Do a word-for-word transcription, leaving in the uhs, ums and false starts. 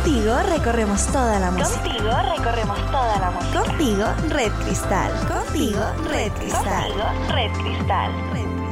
Contigo recorremos toda la música. Contigo recorremos toda la música. Contigo, Red Cristal. Contigo, Red Cristal. Contigo, Red Cristal. Red Cristal.